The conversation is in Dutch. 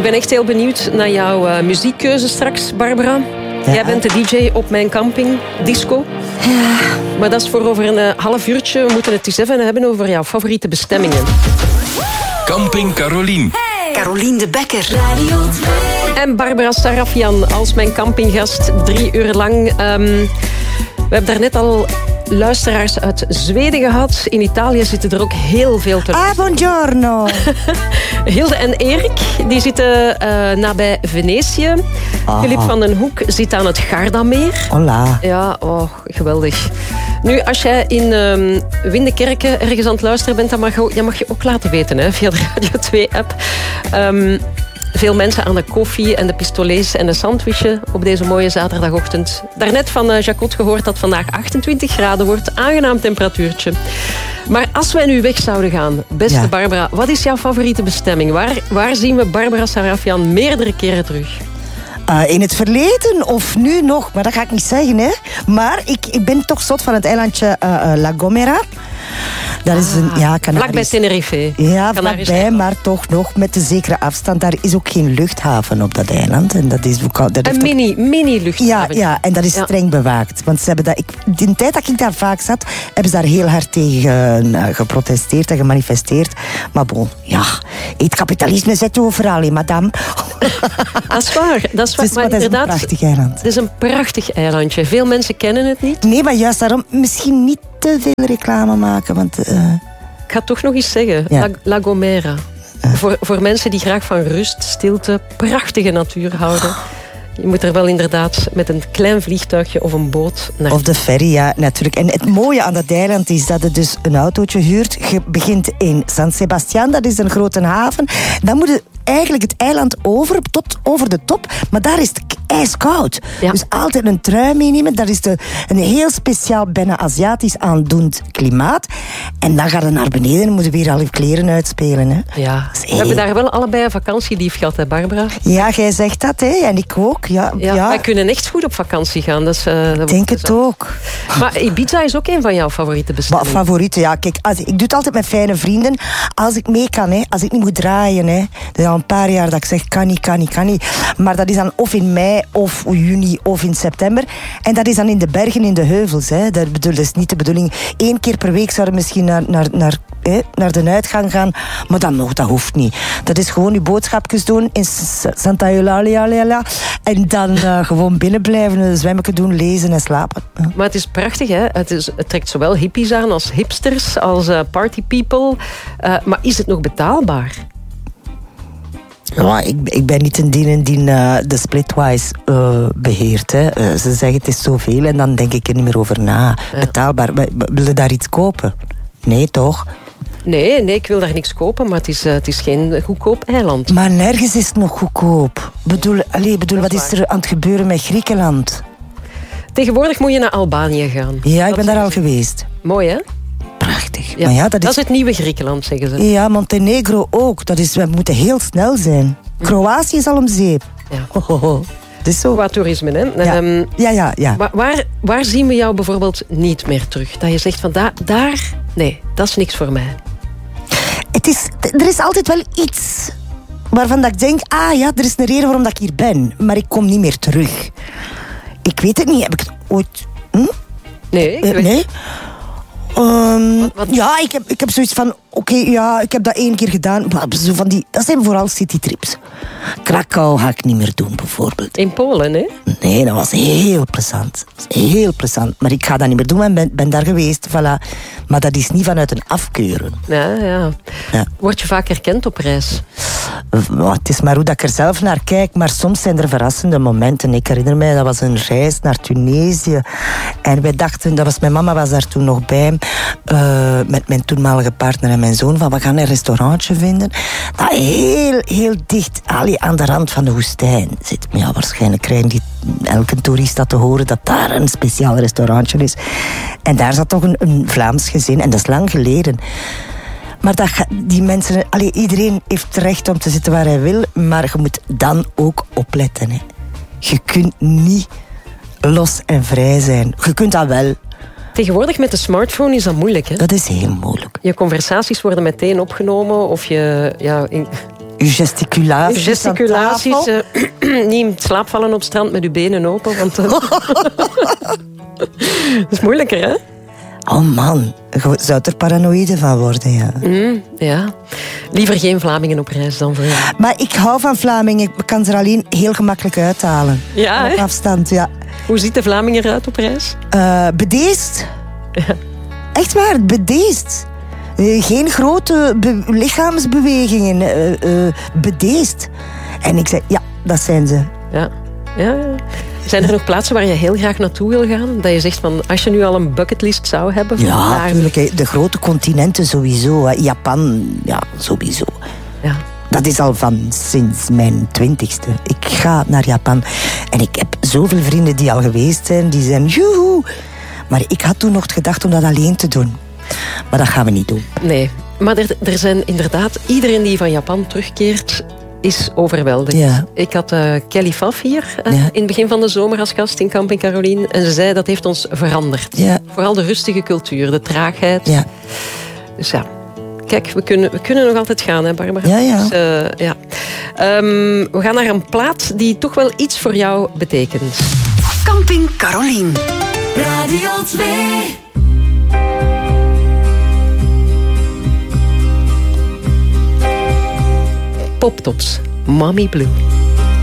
ben echt heel benieuwd naar jouw muziekkeuze straks, Barbara. Ja. Jij bent de DJ op mijn camping, disco. Ja. Maar dat is voor over een half uurtje. We moeten het eens even hebben over jouw favoriete bestemmingen. Camping Carolien. Hey. Carolien de Bekker. Radio 2. En Barbara Sarafian als mijn campinggast 3 uur lang. We hebben daarnet al luisteraars uit Zweden gehad. In Italië zitten er ook heel veel te luisteren. Buongiorno. Hilde en Erik die zitten nabij Venetië. Filip van den Hoek zit aan het Gardameer. Hola. Ja, oh, geweldig. Nu, als jij in Windekerken ergens aan het luisteren bent, dan mag je ook laten weten, hè, via de Radio 2-app. Veel mensen aan de koffie en de pistolets en de sandwichen op deze mooie zaterdagochtend. Daarnet van Jacot gehoord dat vandaag 28 graden wordt. Aangenaam temperatuurtje. Maar als wij nu weg zouden gaan, beste Barbara, wat is jouw favoriete bestemming? Waar zien we Barbara Sarafian meerdere keren terug? In het verleden of nu nog, maar dat ga ik niet zeggen, hè. Maar ik ben toch zot van het eilandje La Gomera. Dat is een, vlakbij Tenerife. Ja, vlakbij, maar toch nog met een zekere afstand. Daar is ook geen luchthaven op dat eiland. En dat is een mini luchthaven. Ja, en dat is streng bewaakt. Want ze hebben in de tijd dat ik daar vaak zat, hebben ze daar heel hard tegen geprotesteerd en gemanifesteerd. Maar bon, het kapitalisme zit overal, hè, madame. Dat is waar. Dus, maar het is een prachtig eiland. Het is een prachtig eilandje. Veel mensen kennen het niet. Nee, maar juist daarom misschien niet te veel reclame maken. Want, ik ga het toch nog eens zeggen. La Gomera. Voor mensen die graag van rust, stilte, prachtige natuur houden. Je moet er wel inderdaad met een klein vliegtuigje of een boot naar. Of de ferry, ja, natuurlijk. En het mooie aan dat eiland is dat je dus een autootje huurt. Je begint in San Sebastián, dat is een grote haven. Dan moet je eigenlijk het eiland tot over de top. Maar daar is het ijskoud. Ja. Dus altijd een trui meenemen. Dat is een heel speciaal, bijna Aziatisch aandoend klimaat. En dan ga je naar beneden en moet je weer al je kleren uitspelen. Hè. Ja. We hebben daar wel allebei een vakantielief gehad, hè, Barbara? Ja, jij zegt dat, hè. En ik ook. Ja. Wij kunnen echt goed op vakantie gaan. Ik denk het ook. Maar Ibiza is ook een van jouw favoriete bestemmingen. Favoriete, ja. Kijk, ik doe het altijd met fijne vrienden. Als ik mee kan, hè. Als ik niet moet draaien, hè. Dat is al een paar jaar dat ik zeg, kan niet. Maar dat is dan of in mei, of juni, of in september. En dat is dan in de bergen, in de heuvels. Hè. Dat is niet de bedoeling. 1 keer per week zou je misschien naar de uitgang gaan. Maar dan nog, dat hoeft niet. Dat is gewoon je boodschapjes doen in Santa Eulalia. En dan gewoon binnen blijven, een zwemmetje doen, lezen en slapen. Ja. Maar het is prachtig, hè? Het trekt zowel hippies aan als hipsters, als party people. Maar is het nog betaalbaar? Ja, ik ben niet een die de Splitwise beheert. Hè. Ze zeggen het is zoveel en dan denk ik er niet meer over na. Ja. Betaalbaar. Wil je daar iets kopen? Nee, toch? Nee, ik wil daar niks kopen, maar het is geen goedkoop eiland. Maar nergens is het nog goedkoop. Bedoel, wat is er aan het gebeuren met Griekenland? Tegenwoordig moet je naar Albanië gaan. Ja, ik ben daar al geweest. Mooi, hè? Prachtig. Ja, maar dat is het nieuwe Griekenland, zeggen ze. Ja, Montenegro ook. We moeten heel snel zijn. Kroatië is al om zeep. Ja. Het is zo. Qua toerisme, hè? Ja. Waar zien we jou bijvoorbeeld niet meer terug? Dat je zegt van nee, dat is niks voor mij. Er is altijd wel iets waarvan dat ik denk, er is een reden waarom dat ik hier ben. Maar ik kom niet meer terug. Ik weet het niet. Heb ik het ooit... Nee, ik weet nee. Ja, ik heb zoiets van... ik heb dat 1 keer gedaan. Zo dat zijn vooral citytrips. Krakau ga ik niet meer doen, bijvoorbeeld. In Polen, hè? Nee, dat was heel plezant. Heel plezant. Maar ik ga dat niet meer doen en ben daar geweest. Voilà. Maar dat is niet vanuit een afkeuren. Ja. Word je vaak herkend op reis? Het is maar hoe dat ik er zelf naar kijk. Maar soms zijn er verrassende momenten. Ik herinner mij, dat was een reis naar Tunesië. En wij dachten, mijn mama was daar toen nog bij. Met mijn toenmalige partner en mijn zoon. Van, we gaan een restaurantje vinden. Dat heel, heel dicht aan de rand van de woestijn zit. Ja, waarschijnlijk krijgen elke toerist dat te horen dat daar een speciaal restaurantje is. En daar zat toch een Vlaams gezin. En dat is lang geleden. Maar die mensen... iedereen heeft recht om te zitten waar hij wil. Maar je moet dan ook opletten. Hè. Je kunt niet los en vrij zijn. Je kunt dat wel. Tegenwoordig met de smartphone is dat moeilijk, hè? Dat is heel moeilijk. Je conversaties worden meteen opgenomen of je... Uw gesticulaties. Gesticulaties. Niet in slaap vallen op het strand met uw benen open. Want, dat is moeilijker, hè? Oh man, je zou er paranoïde van worden, ja. Ja. Liever geen Vlamingen op reis dan voor jou. Maar ik hou van Vlamingen. Ik kan ze er alleen heel gemakkelijk uithalen. Ja, op afstand, ja. Hoe ziet de Vlaming eruit op reis? Bedeesd. Ja. Echt waar, bedeesd. Geen grote lichaamsbewegingen. Bedeesd. En ik zei, ja, dat zijn ze. Ja. Zijn er nog plaatsen waar je heel graag naartoe wil gaan? Dat je zegt van, als je nu al een bucketlist zou hebben... Ja, natuurlijk. De grote continenten sowieso. Japan, ja, sowieso. Ja. Dat is al van sinds mijn 20ste. Ik ga naar Japan. En ik heb zoveel vrienden die al geweest zijn. Die zijn, joehoe. Maar ik had toen nog gedacht om dat alleen te doen. Maar dat gaan we niet doen. Nee, maar er zijn inderdaad... Iedereen die van Japan terugkeert... is overweldigd. Ja. Ik had Kelly Pfaff hier in het begin van de zomer als gast in Camping Caroline. En ze zei dat heeft ons veranderd. Ja. Vooral de rustige cultuur, de traagheid. Ja. Dus ja, kijk, we kunnen nog altijd gaan, hè Barbara? Ja. Dus, ja. We gaan naar een plaat die toch wel iets voor jou betekent. Camping Caroline. Radio 2. Poptops, Mommy Blue.